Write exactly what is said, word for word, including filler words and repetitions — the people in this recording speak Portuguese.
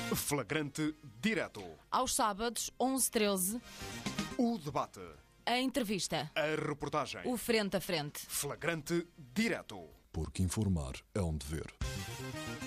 Flagrante Direto. Aos sábados, onze e treze, O debate. a entrevista, A reportagem. o frente a frente. Flagrante Direto. Porque informar é um dever.